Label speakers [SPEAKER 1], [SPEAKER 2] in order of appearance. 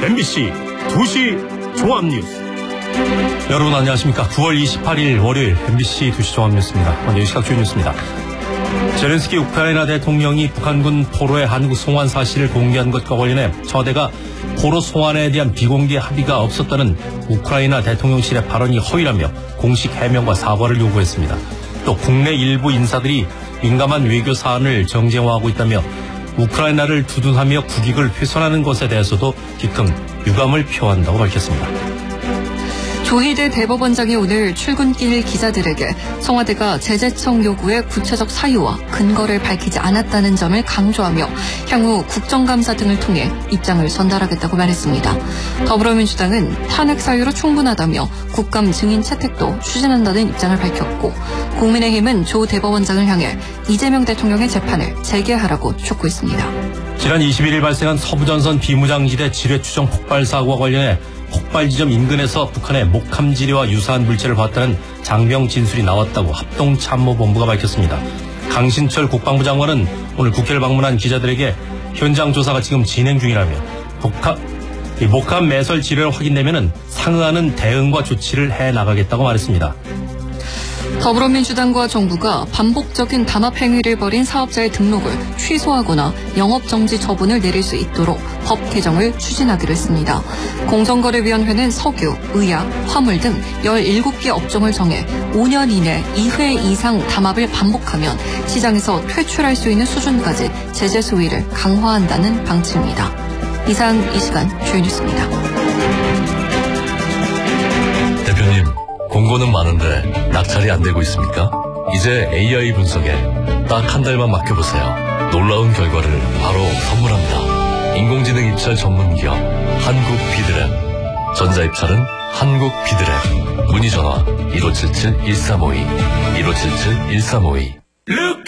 [SPEAKER 1] MBC 2시 종합뉴스.
[SPEAKER 2] 여러분 안녕하십니까. 9월 28일 월요일 MBC 2시 종합뉴스입니다. 먼저 이 시각 주요 뉴스입니다. 제렌스키 우크라이나 대통령이 북한군 포로의 한국 송환 사실을 공개한 것과 관련해 청와대가 포로 송환에 대한 비공개 합의가 없었다는 우크라이나 대통령실의 발언이 허위라며 공식 해명과 사과를 요구했습니다. 또 국내 일부 인사들이 민감한 외교 사안을 정쟁화하고 있다며 우크라이나를 두둔하며 국익을 훼손하는 것에 대해서도 깊은 유감을 표한다고 밝혔습니다.
[SPEAKER 3] 조희대 대법원장이 오늘 출근길 기자들에게 청와대가 제재청 요구의 구체적 사유와 근거를 밝히지 않았다는 점을 강조하며 향후 국정감사 등을 통해 입장을 전달하겠다고 말했습니다. 더불어민주당은 탄핵 사유로 충분하다며 국감 증인 채택도 추진한다는 입장을 밝혔고, 국민의힘은 조 대법원장을 향해 이재명 대통령의 재판을 재개하라고 촉구했습니다.
[SPEAKER 2] 지난 21일 발생한 서부전선 비무장지대 지뢰 추정 폭발 사고와 관련해 폭발 지점 인근에서 북한의 목함 지뢰와 유사한 물체를 봤다는 장병 진술이 나왔다고 합동참모본부가 밝혔습니다. 강신철 국방부 장관은 오늘 국회를 방문한 기자들에게 현장 조사가 지금 진행 중이라며 목함 매설 지뢰가 확인되면 상응하는 대응과 조치를 해나가겠다고 말했습니다.
[SPEAKER 3] 더불어민주당과 정부가 반복적인 단합 행위를 벌인 사업자의 등록을 취소하거나 영업정지 처분을 내릴 수 있도록 법 개정을 추진하기로 했습니다. 공정거래위원회는 석유, 의약, 화물 등 17개 업종을 정해 5년 이내 2회 이상 담합을 반복하면 시장에서 퇴출할 수 있는 수준까지 제재 수위를 강화한다는 방침입니다. 이상 이 시간 주요 뉴스입니다.
[SPEAKER 4] 대표님, 공고는 많은데 낙찰이 안 되고 있습니까? 이제 AI 분석에 딱 한 달만 맡겨보세요. 놀라운 결과를 바로 선물합니다. 인공지능 입찰 전문기업 한국비드랩. 전자입찰은 한국비드랩. 문의전화 1577-1352 1577-1352.